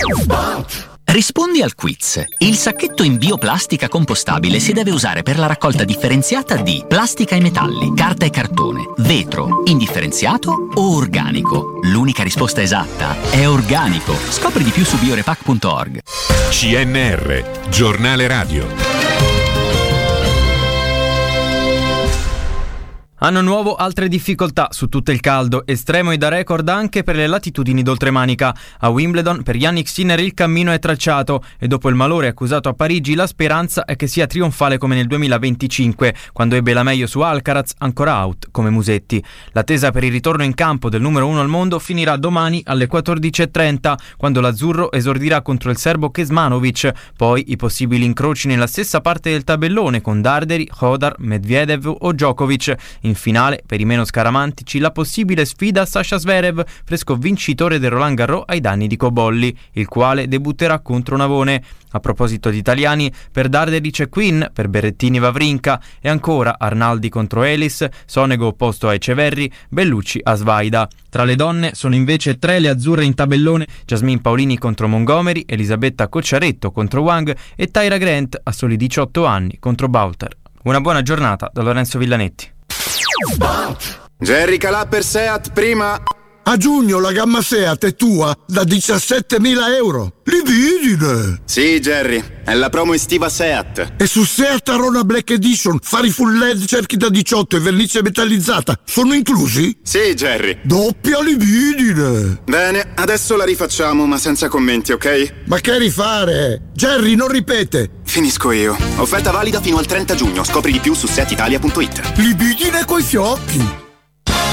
Rispondi al quiz. Il sacchetto in bioplastica compostabile si deve usare per la raccolta differenziata di plastica e metalli, carta e cartone, vetro, indifferenziato o organico. L'unica risposta esatta è organico. Scopri di più su biorepack.org. CNR, giornale radio. Anno nuovo, altre difficoltà su tutto il caldo, estremo e da record anche per le latitudini d'oltremanica. A Wimbledon per Jannik Sinner il cammino è tracciato e dopo il malore accusato a Parigi la speranza è che sia trionfale come nel 2025, quando ebbe la meglio su Alcaraz, ancora out come Musetti. L'attesa per il ritorno in campo del numero 1 al mondo finirà domani alle 14.30, quando l'azzurro esordirà contro il serbo Kecmanovic, poi i possibili incroci nella stessa parte del tabellone con Darderi, Hodar, Medvedev o Djokovic. In finale, per i meno scaramantici, la possibile sfida a Sasha Zverev, fresco vincitore del Roland Garros ai danni di Cobolli, il quale debutterà contro Navone. A proposito di italiani, per Darderi c'è Quinn, per Berrettini Wawrinka e ancora Arnaldi contro Elis, Sonego opposto a Eceverri, Bellucci a Svaida. Tra le donne sono invece 3 le azzurre in tabellone: Jasmine Paolini contro Montgomery, Elisabetta Cocciaretto contro Wang e Tyra Grant a soli 18 anni contro Bauter. Una buona giornata da Lorenzo Villanetti. Jerry Calà per Seat prima. A giugno la gamma Seat è tua da 17.000 euro. Libidine! Sì, Jerry, è la promo estiva Seat. E su Seat Arona Black Edition, fari full LED, cerchi da 18 e vernice metallizzata sono inclusi? Sì, Jerry. Doppia libidine! Bene, adesso la rifacciamo, ma senza commenti, ok? Ma che rifare? Jerry, non ripete! Finisco io. Offerta valida fino al 30 giugno. Scopri di più su seatitalia.it. Libidine coi fiocchi!